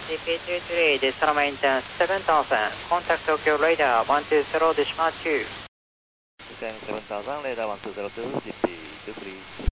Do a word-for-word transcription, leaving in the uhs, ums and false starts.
ジーピーツーツリー Distal maintenance seven thousand. Contact Tokyo radar one two zero decimal two. Descend seven thousand, radar one two zero two, G P two three.